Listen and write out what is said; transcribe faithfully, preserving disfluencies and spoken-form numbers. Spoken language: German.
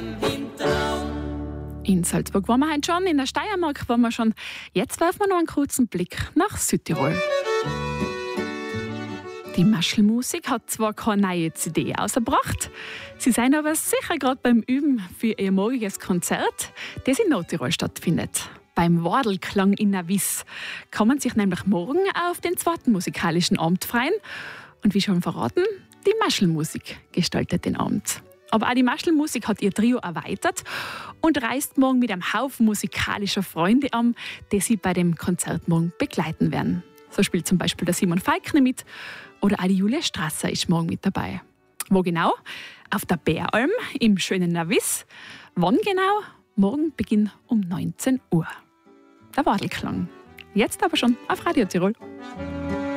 In Salzburg waren wir heute schon, in der Steiermark waren wir schon. Jetzt werfen wir noch einen kurzen Blick nach Südtirol. Die Maschelmusik hat zwar keine neue C D ausgebracht, sie sind aber sicher gerade beim Üben für ihr morgiges Konzert, das in Nordtirol stattfindet. Beim Wadelklang in Navis kann man sich nämlich morgen auf den zweiten musikalischen Abend freuen. Und wie schon verraten, die Maschelmusik gestaltet den Abend. Aber auch die Maschelmusik hat ihr Trio erweitert und reist morgen mit einem Haufen musikalischer Freunde an, die sie bei dem Konzert morgen begleiten werden. So spielt zum Beispiel der Simon Falkner mit oder auch die Julia Strasser ist morgen mit dabei. Wo genau? Auf der Bäralm im schönen Navis. Wann genau? Morgen Beginn um neunzehn Uhr. Der Wadelklang. Jetzt aber schon auf Radio Tirol.